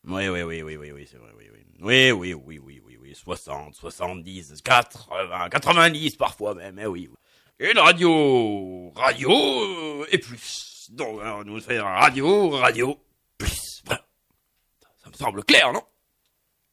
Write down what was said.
Oui, c'est vrai, oui. 60, 70, 80, 90 parfois même, oui. Une radio et plus. Donc, nous fait radio, plus. Voilà. Ça me semble clair, non?